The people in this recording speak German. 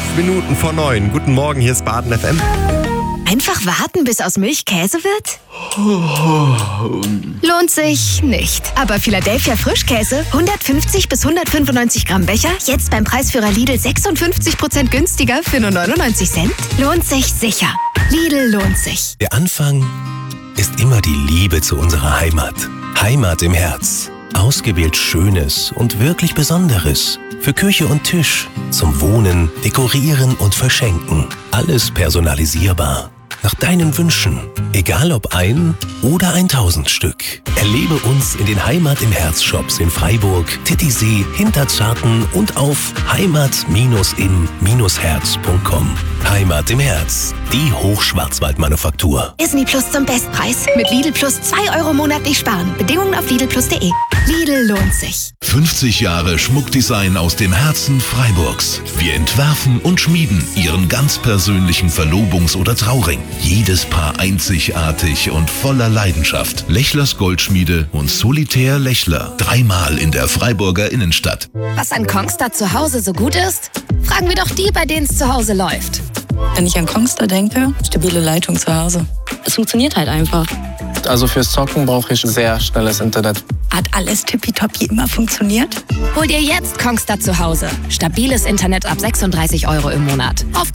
Minuten vor 9. Guten Morgen, hier ist Baden FM. Einfach warten, bis aus Milch Käse wird? Lohnt sich nicht. Aber Philadelphia Frischkäse, 150 bis 195 Gramm Becher, jetzt beim Preisführer Lidl 56% günstiger für nur 99 Cent? Lohnt sich sicher. Lidl lohnt sich. Der Anfang ist immer die Liebe zu unserer Heimat. Heimat im Herz. Ausgewählt Schönes und wirklich Besonderes. Für Küche und Tisch. Zum Wohnen, Dekorieren und Verschenken. Alles personalisierbar. Nach deinen Wünschen. Egal ob 1 oder 1000 Stück. Erlebe uns in den Heimat im Herz Shops in Freiburg, Titisee, Hinterzarten und auf heimat-im-herz.com. Heimat im Herz. Die Hochschwarzwaldmanufaktur. Disney Plus zum Bestpreis. Mit Lidl Plus 2 Euro monatlich sparen. Bedingungen auf lidlplus.de. Lidl lohnt sich. 50 Jahre Schmuckdesign aus dem Herzen Freiburgs. Wir entwerfen und schmieden Ihren ganz persönlichen Verlobungs- oder Trauring. Jedes Paar einzigartig und voller Leidenschaft. Lechlers Goldschmiede und Solitär Lechler. 3-mal in der Freiburger Innenstadt. Was an Kongstar zu Hause so gut ist? Fragen wir doch die, bei denen es zu Hause läuft. Wenn ich an Kongstar denke, stabile Leitung zu Hause. Es funktioniert halt einfach. Also fürs Zocken brauche ich sehr schnelles Internet. Hat alles tippitoppi immer funktioniert? Hol dir jetzt Kongstar zu Hause. Stabiles Internet ab 36 Euro im Monat. Auf